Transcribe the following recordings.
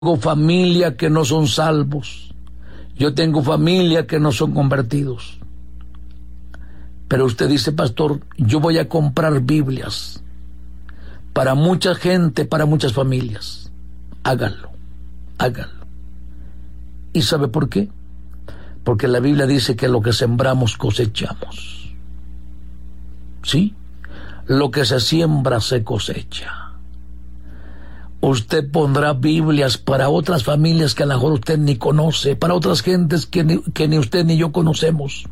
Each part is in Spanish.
tengo familia que no son salvos. Yo tengo familia que no son convertidos. Pero usted dice, pastor, yo voy a comprar Biblias para mucha gente, para muchas familias. Háganlo, háganlo. ¿Y sabe por qué? Porque la Biblia dice que lo que sembramos cosechamos. ¿Sí? Lo que se siembra se cosecha. Usted pondrá Biblias para otras familias que a lo mejor usted ni conoce, para otras gentes que ni usted ni yo conocemos.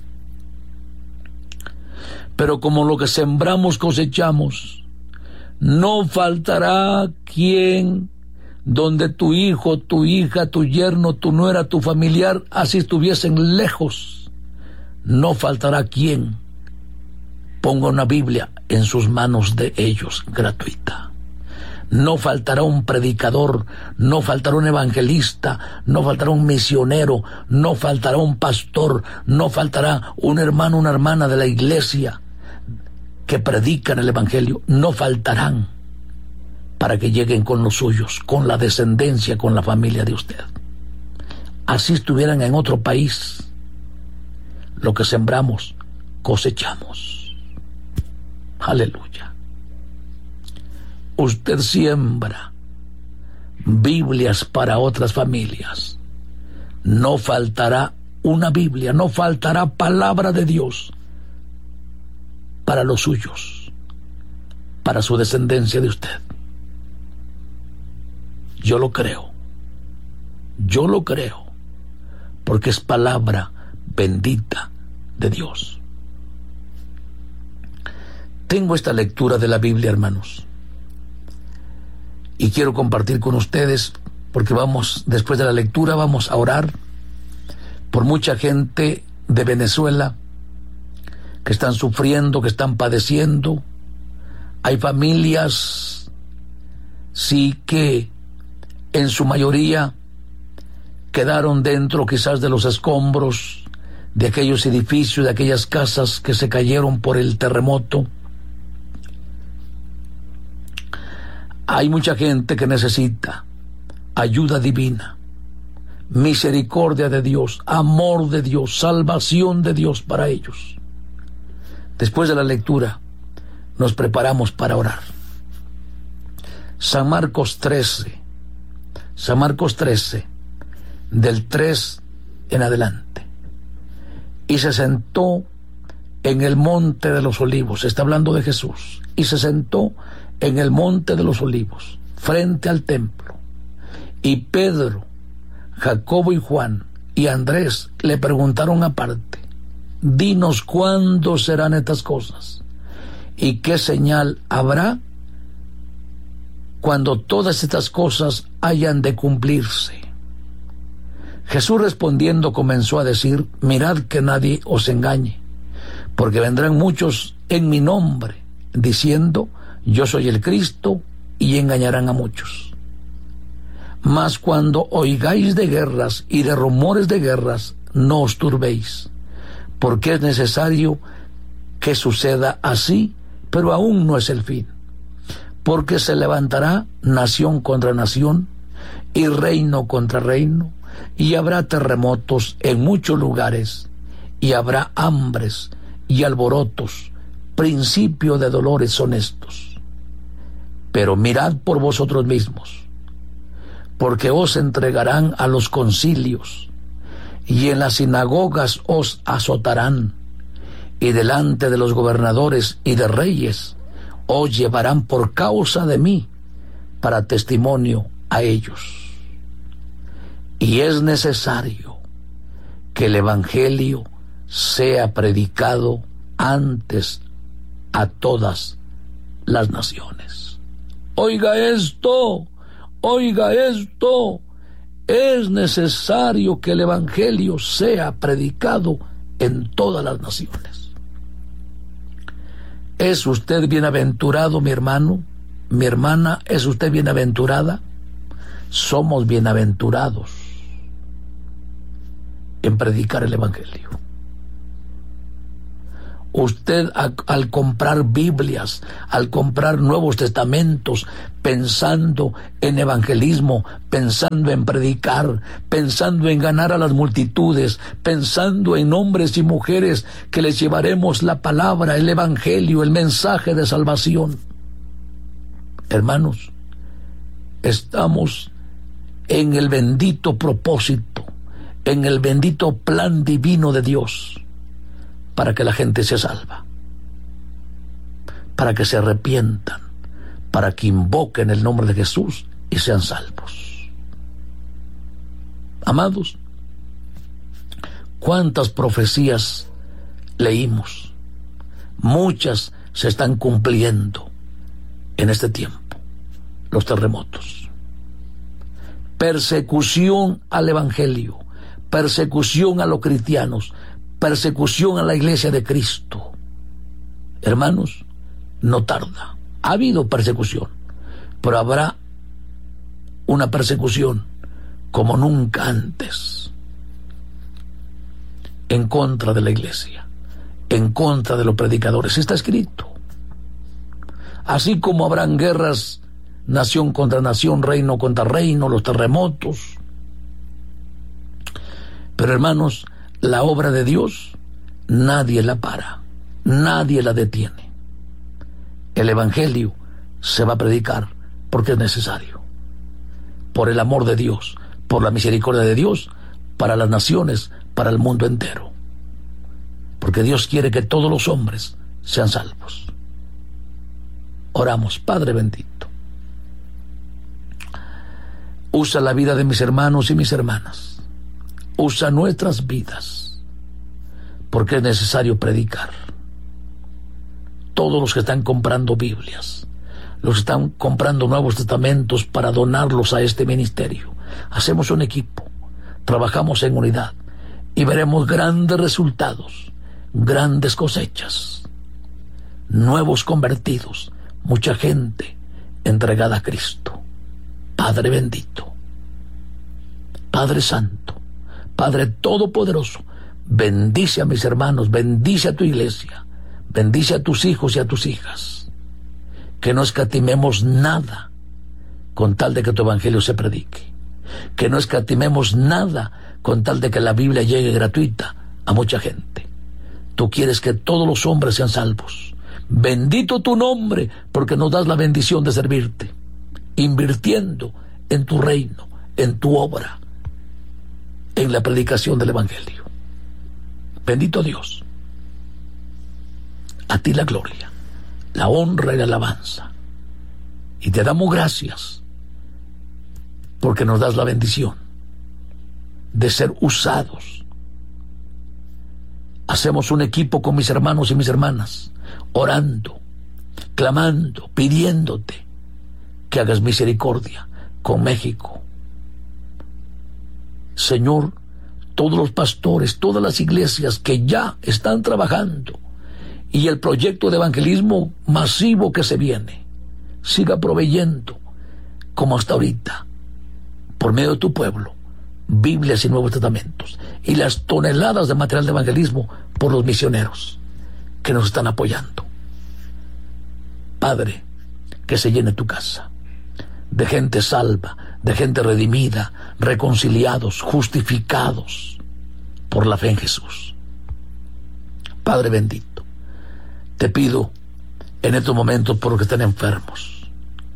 Pero como lo que sembramos cosechamos, no faltará quien, donde tu hijo, tu hija, tu yerno, tu nuera, tu familiar, así estuviesen lejos, no faltará quien ponga una Biblia en sus manos de ellos, gratuita. No faltará un predicador, no faltará un evangelista, no faltará un misionero, no faltará un pastor, no faltará un hermano, una hermana de la iglesia que predican el evangelio. No faltarán para que lleguen con los suyos, con la descendencia, con la familia de usted. Así estuvieran en otro país, lo que sembramos, cosechamos. Aleluya. Usted siembra Biblias para otras familias. No faltará una Biblia, no faltará palabra de Dios para los suyos, para su descendencia de usted. Yo lo creo, porque es palabra bendita de Dios. Tengo esta lectura de la Biblia, hermanos, y quiero compartir con ustedes, porque después de la lectura, vamos a orar por mucha gente de Venezuela que están sufriendo, que están padeciendo. Hay familias, sí, que en su mayoría quedaron dentro quizás de los escombros de aquellos edificios, de aquellas casas que se cayeron por el terremoto. Hay mucha gente que necesita ayuda divina, misericordia de Dios, amor de Dios, salvación de Dios para ellos. Después de la lectura, nos preparamos para orar. San Marcos 13, del 3 en adelante. Y se sentó en el monte de los olivos, está hablando de Jesús, y se sentó en el monte de los olivos, frente al templo. Y Pedro, Jacobo y Juan y Andrés le preguntaron aparte: dinos cuándo serán estas cosas y qué señal habrá cuando todas estas cosas hayan de cumplirse. Jesús respondiendo comenzó a decir: mirad que nadie os engañe, porque vendrán muchos en mi nombre, diciendo: yo soy el Cristo, y engañarán a muchos. Mas cuando oigáis de guerras y de rumores de guerras, no os turbéis, porque es necesario que suceda así, pero aún no es el fin. Porque se levantará nación contra nación, y reino contra reino, y habrá terremotos en muchos lugares, y habrá hambres y alborotos. Principio de dolores son estos. Pero mirad por vosotros mismos, porque os entregarán a los concilios, y en las sinagogas os azotarán, y delante de los gobernadores y de reyes os llevarán por causa de mí, para testimonio a ellos. Y es necesario que el evangelio sea predicado antes a todas las naciones. Oiga esto, es necesario que el evangelio sea predicado en todas las naciones. ¿Es usted bienaventurado, mi hermano, mi hermana? ¿Es usted bienaventurada? Somos bienaventurados en predicar el evangelio. Usted al comprar Biblias, al comprar Nuevos Testamentos, pensando en evangelismo, pensando en predicar, pensando en ganar a las multitudes, pensando en hombres y mujeres que les llevaremos la palabra, el evangelio, el mensaje de salvación. Hermanos, estamos en el bendito propósito, en el bendito plan divino de Dios, para que la gente se salva, para que se arrepientan, para que invoquen el nombre de Jesús y sean salvos. Amados, ¿cuántas profecías leímos? Muchas se están cumpliendo en este tiempo. Los terremotos, persecución al evangelio, persecución a los cristianos, persecución a la iglesia de Cristo. Hermanos, no tarda. Ha habido persecución, pero habrá una persecución como nunca antes en contra de la iglesia, en contra de los predicadores. Está escrito. Así como habrán guerras, nación contra nación, reino contra reino, los terremotos. Pero hermanos, la obra de Dios nadie la para, nadie la detiene. El evangelio se va a predicar porque es necesario, por el amor de Dios, por la misericordia de Dios, para las naciones, para el mundo entero, porque Dios quiere que todos los hombres sean salvos. Oramos. Padre bendito, usa la vida de mis hermanos y mis hermanas, usa nuestras vidas, porque es necesario predicar. Todos los que están comprando Biblias, los que están comprando Nuevos Testamentos para donarlos a este ministerio, hacemos un equipo, trabajamos en unidad y veremos grandes resultados, grandes cosechas, nuevos convertidos, mucha gente entregada a Cristo. Padre bendito, Padre santo, Padre todopoderoso, bendice a mis hermanos, bendice a tu iglesia, bendice a tus hijos y a tus hijas, que no escatimemos nada con tal de que tu evangelio se predique, que no escatimemos nada con tal de que la Biblia llegue gratuita a mucha gente. Tú quieres que todos los hombres sean salvos. Bendito tu nombre, porque nos das la bendición de servirte, invirtiendo en tu reino, en tu obra, en la predicación del evangelio. Bendito Dios, a ti la gloria, la honra y la alabanza, y te damos gracias porque nos das la bendición de ser usados. Hacemos un equipo con mis hermanos y mis hermanas, orando, clamando, pidiéndote que hagas misericordia con México. Señor, todos los pastores, todas las iglesias que ya están trabajando y el proyecto de evangelismo masivo que se viene, siga proveyendo como hasta ahorita, por medio de tu pueblo, Biblias y Nuevos Testamentos y las toneladas de material de evangelismo por los misioneros que nos están apoyando. Padre, que se llene tu casa de gente salva, de gente redimida, reconciliados, justificados por la fe en Jesús. Padre bendito, te pido en estos momentos por los que están enfermos,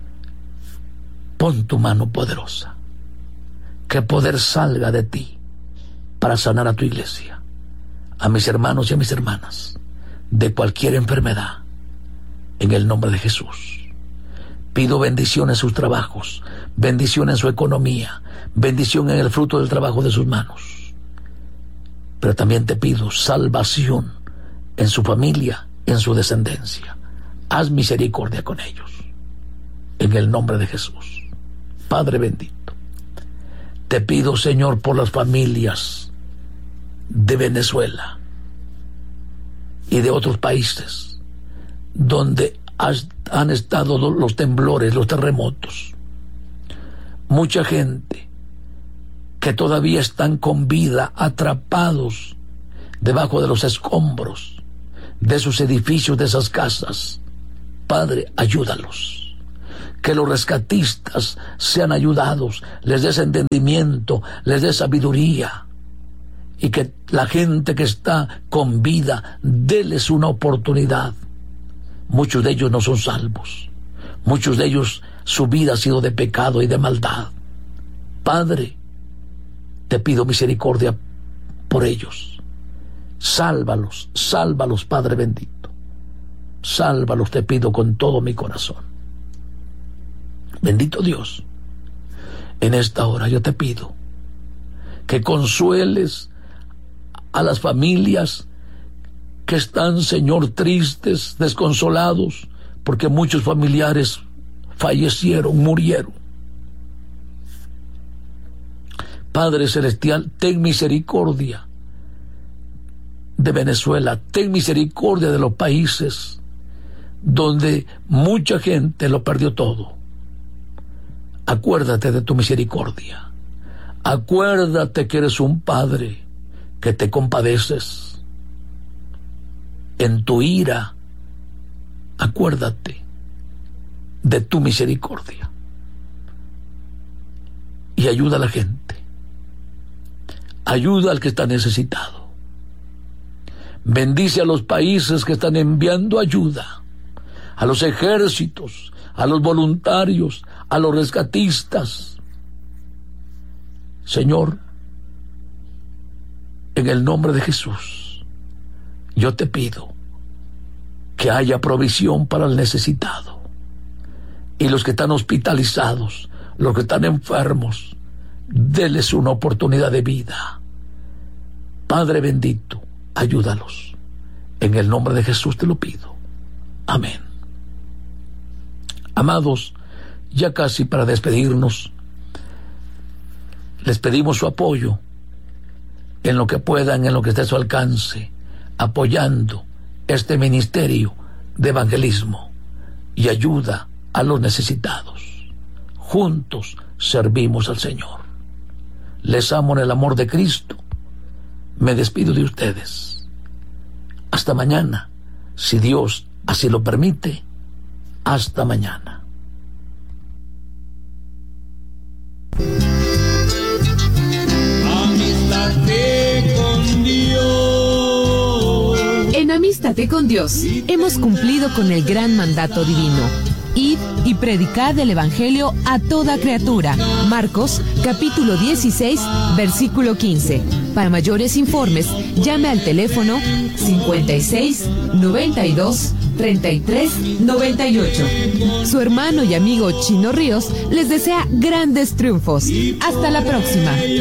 pon tu mano poderosa, que poder salga de ti para sanar a tu iglesia, a mis hermanos y a mis hermanas, de cualquier enfermedad, en el nombre de Jesús. Pido bendición en sus trabajos, bendición en su economía, bendición en el fruto del trabajo de sus manos. Pero también te pido salvación en su familia, en su descendencia. Haz misericordia con ellos, en el nombre de Jesús. Padre bendito, te pido, Señor, por las familias de Venezuela y de otros países donde han estado los temblores, los terremotos. Mucha gente que todavía están con vida, atrapados debajo de los escombros, de esos edificios, de esas casas. Padre, ayúdalos. Que los rescatistas sean ayudados, les des entendimiento, les des sabiduría. Y que la gente que está con vida, déles una oportunidad. Muchos de ellos no son salvos. Muchos de ellos, su vida ha sido de pecado y de maldad. Padre, te pido misericordia por ellos. Sálvalos, sálvalos, Padre bendito. Sálvalos, te pido con todo mi corazón. Bendito Dios, en esta hora yo te pido que consueles a las familias que están, Señor, tristes, desconsolados, porque muchos familiares fallecieron, murieron. Padre Celestial, ten misericordia de Venezuela, ten misericordia de los países donde mucha gente lo perdió todo. Acuérdate de tu misericordia. Acuérdate que eres un Padre que te compadeces. En tu ira, acuérdate de tu misericordia. Y ayuda a la gente. Ayuda al que está necesitado. Bendice a los países que están enviando ayuda, a los ejércitos, a los voluntarios, a los rescatistas. Señor, en el nombre de Jesús, yo te pido que haya provisión para el necesitado. Y los que están hospitalizados, los que están enfermos, déles una oportunidad de vida. Padre bendito, ayúdalos. En el nombre de Jesús te lo pido. Amén. Amados, ya casi para despedirnos, les pedimos su apoyo en lo que puedan, en lo que esté a su alcance, apoyando este ministerio de evangelismo y ayuda a los necesitados. Juntos servimos al Señor. Les amo en el amor de Cristo. Me despido de ustedes. Hasta mañana, si Dios así lo permite. Hasta mañana. Amístate con Dios. En Amístate con Dios hemos cumplido con el gran mandato divino. Id y predicad el Evangelio a toda criatura. Marcos, capítulo 16, versículo 15. Para mayores informes, llame al teléfono 56 92 33 98. Su hermano y amigo Chino Ríos les desea grandes triunfos. Hasta la próxima.